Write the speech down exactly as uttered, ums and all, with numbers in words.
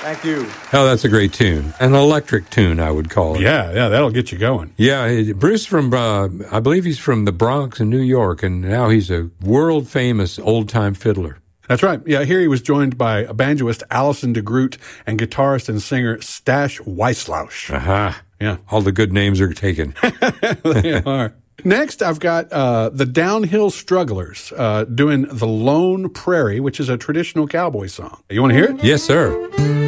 Thank you. Oh, that's a great tune. An electric tune, I would call it. Yeah, yeah, that'll get you going. Yeah, Bruce from, uh, I believe he's from the Bronx in New York, and now he's a world-famous old-time fiddler. That's right. Yeah, here he was joined by banjoist Alison DeGroot and guitarist and singer Stash Weislausch. Aha. Yeah. All the good names are taken. They are. Next, I've got uh, the Downhill Strugglers uh, doing The Lone Prairie, which is a traditional cowboy song. You want to hear it? Yes, sir.